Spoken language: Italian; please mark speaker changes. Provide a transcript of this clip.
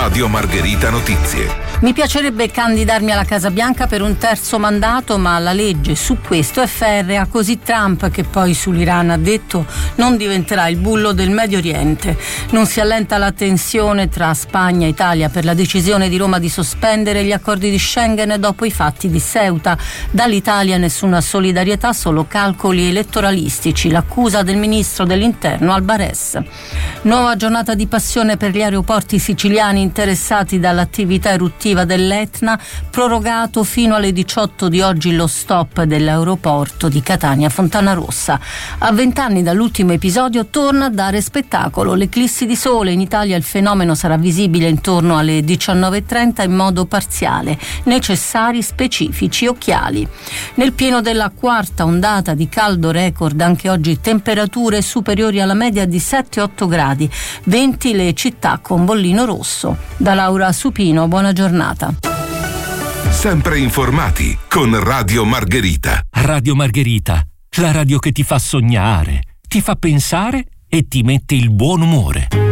Speaker 1: Radio Margherita Notizie.
Speaker 2: Mi piacerebbe candidarmi alla Casa Bianca per un terzo mandato, ma la legge su questo è ferrea, così Trump, che poi sull'Iran ha detto, non diventerà il bullo del Medio Oriente. Non si allenta la tensione tra Spagna e Italia per la decisione di Roma di sospendere gli accordi di Schengen dopo i fatti di Ceuta. Dall'Italia nessuna solidarietà, solo calcoli elettoralistici, l'accusa del ministro dell'Interno Albares. Nuova giornata di passione per gli aeroporti siciliani interessati dall'attività eruttiva dell'Etna, prorogato fino alle 18 di oggi lo stop dell'aeroporto di Catania Fontanarossa. A 20 anni dall'ultimo episodio torna a dare spettacolo. L'eclissi di sole in Italia, il fenomeno sarà visibile intorno alle 19:30 in modo parziale, necessari specifici occhiali. Nel pieno della quarta ondata di caldo record, anche oggi temperature superiori alla media di 7-8 gradi, 20 le città con bollino rosso. Da Laura Supino, buona giornata.
Speaker 1: Sempre informati con Radio Margherita.
Speaker 3: Radio Margherita, la radio che ti fa sognare, ti fa pensare e ti mette il buon umore.